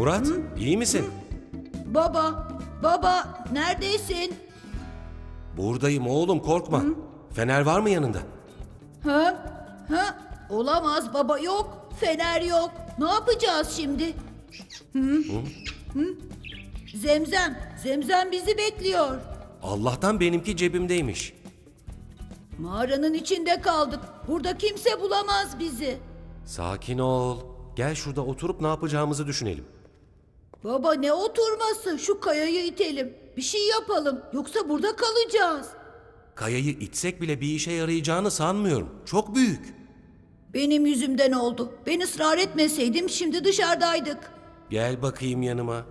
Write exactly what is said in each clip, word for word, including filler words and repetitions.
Murat, iyi misin? Baba, baba neredesin? Buradayım oğlum, korkma. Fener var mı yanında? Ha? Ha? Olamaz baba, yok. Fener yok. Ne yapacağız şimdi? Hı? Hı? Zemzem, Zemzem bizi bekliyor. Allah'tan benimki cebimdeymiş. Mağaranın içinde kaldık. Burada kimse bulamaz bizi. Sakin ol. Gel şurada oturup ne yapacağımızı düşünelim. Baba ne oturması? Şu kayayı itelim. Bir şey yapalım. Yoksa burada kalacağız. Kayayı itsek bile bir işe yarayacağını sanmıyorum. Çok büyük. Benim yüzümden oldu. Ben ısrar etmeseydim şimdi dışarıdaydık. Gel bakayım yanıma.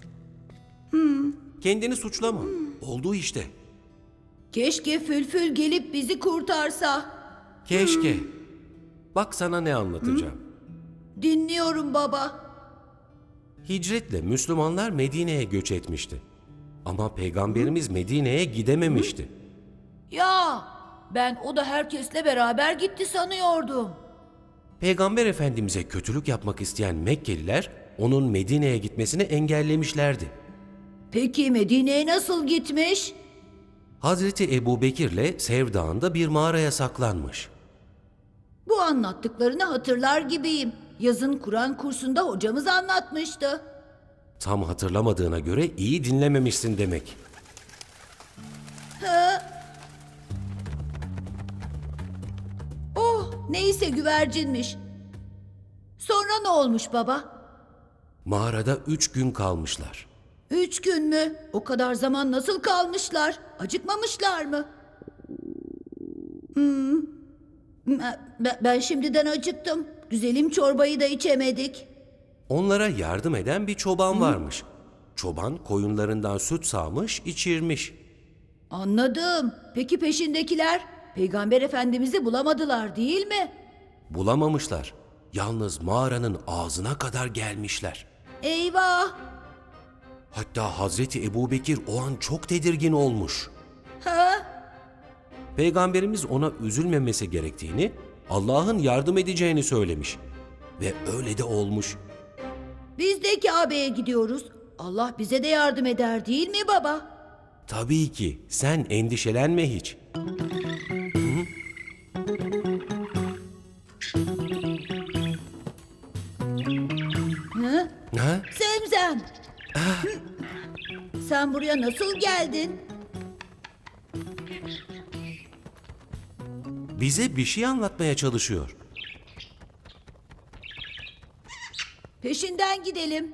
Kendini suçlama. Oldu işte. Keşke Fülfül gelip bizi kurtarsa. Keşke. Bak sana ne anlatacağım. Dinliyorum baba. Hicretle Müslümanlar Medine'ye göç etmişti. Ama Peygamberimiz Medine'ye gidememişti. Ya ben o da herkesle beraber gitti sanıyordum. Peygamber Efendimiz'e kötülük yapmak isteyen Mekkeliler onun Medine'ye gitmesini engellemişlerdi. Peki Medine'ye nasıl gitmiş? Hazreti Ebu Bekir'le Sev Dağı'nda bir mağaraya saklanmış. Bu anlattıklarını hatırlar gibiyim. Yazın Kur'an kursunda hocamız anlatmıştı. Tam hatırlamadığına göre iyi dinlememişsin demek. Oh neyse güvercinmiş. Sonra ne olmuş baba? Mağarada üç gün kalmışlar. Üç gün mü? O kadar zaman nasıl kalmışlar? Acıkmamışlar mı? Hmm. Ben, ben şimdiden acıktım. Güzelim çorbayı da içemedik. Onlara yardım eden bir çoban varmış. Çoban koyunlarından süt sağmış, içirmiş. Anladım. Peki peşindekiler? Peygamber Efendimiz'i bulamadılar değil mi? Bulamamışlar. Yalnız mağaranın ağzına kadar gelmişler. Eyvah! Hatta Hazreti Ebu Bekir o an çok tedirgin olmuş. Ha? Peygamberimiz ona üzülmemesi gerektiğini, Allah'ın yardım edeceğini söylemiş. Ve öyle de olmuş. Biz de Kabe'ye gidiyoruz. Allah bize de yardım eder değil mi baba? Tabii ki, sen endişelenme hiç. Hı? Ha? Zemzem! Hı. Sen buraya nasıl geldin? Bize bir şey anlatmaya çalışıyor. Peşinden gidelim.